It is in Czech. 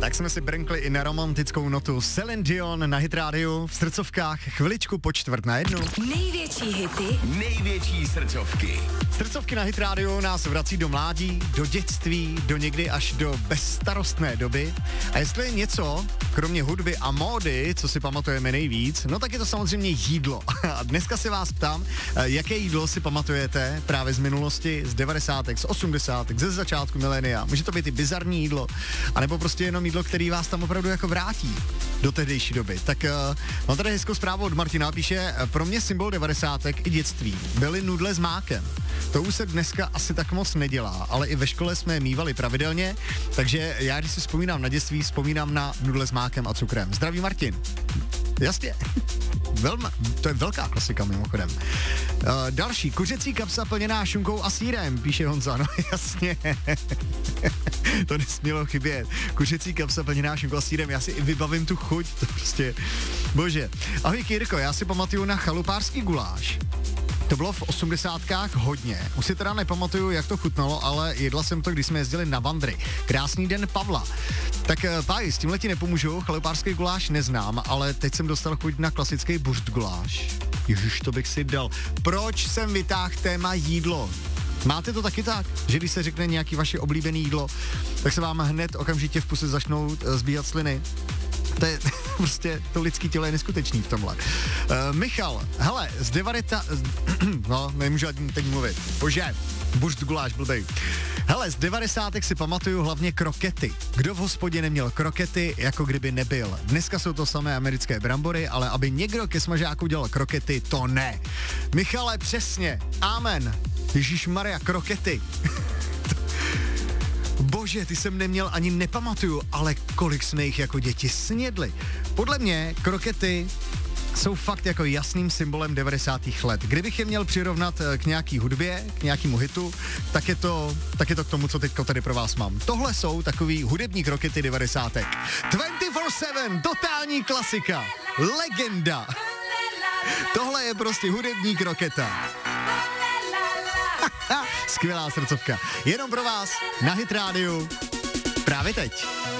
Tak jsme si brnkli i na romantickou notu. Celine Dion na Hit Radio v srdcovkách chviličku po 1:45. Největší hity, největší srdcovky. Srdcovky na Hit Radio nás vrací do mládí, do dětství, do někdy až do bezstarostné doby. A jestli je něco, kromě hudby a módy, co si pamatujeme nejvíc, no tak je to samozřejmě jídlo. A dneska se vás ptám, jaké jídlo si pamatujete právě z minulosti, z 90., z 80., ze začátku milénia. Může to být i bizarní jídlo, anebo prostě jenom jídlo, který vás tam opravdu jako vrátí do tehdejší doby. Tak mám tady hezkou zprávu od Martina, píše, pro mě symbol 90. i dětství byly nudle s mákem. To už se dneska asi tak moc nedělá, ale i ve škole jsme je mívali pravidelně, takže já, když si vzpomínám na dětství, vzpomínám na nudle s mákem a cukrem. Zdraví Martin. Jasně. To je velká klasika mimochodem. Další, kuřecí kapsa plněná šunkou a sýrem, píše Honza, no jasně. To nesmělo chybět. Kuřecí kapsa plněná šunkou a sýrem, já si i vybavím tu chuť, to prostě, bože. Ahoj Kýrko, já si pamatuju na chalupářský guláš. To bylo v 80kách hodně. Už si teda nepamatuju, jak to chutnalo, ale jedla jsem to, když jsme jezdili na vandry. Krásný den Pavla. Tak páji, s tímhle ti nepomůžu, chalupářský guláš neznám, ale teď jsem dostal chuť na klasický burst guláš. Ježiš, to bych si dal. Proč jsem vytáhl téma jídlo? Máte to taky tak, že když se řekne nějaký vaše oblíbené jídlo, tak se vám hned okamžitě v puse začnou zbíhat sliny? To je prostě, to lidský tělo je neskutečný v tomhle. Michal, hele, z 90... no, nemůžu teď mluvit. Bože, burst guláš, blbej. Hele, z 90. si pamatuju hlavně krokety. Kdo v hospodě neměl krokety, jako kdyby nebyl. Dneska jsou to samé americké brambory, ale aby někdo ke smažáku dělal krokety, to ne. Michale, přesně, amen. Ježišmarja, krokety. Bože, ty jsem neměl ani nepamatuju, ale kolik jsme jich jako děti snědli. Podle mě krokety jsou fakt jako jasným symbolem 90. let. Kdybych je měl přirovnat k nějaký hudbě, k nějakému hitu, tak je to k tomu, co teďko tady pro vás mám. Tohle jsou takový hudební krokety 90. 24/7, totální klasika, legenda. Tohle je prostě hudební kroketa. Skvělá srdcovka. Jenom pro vás na Hit Radio právě teď.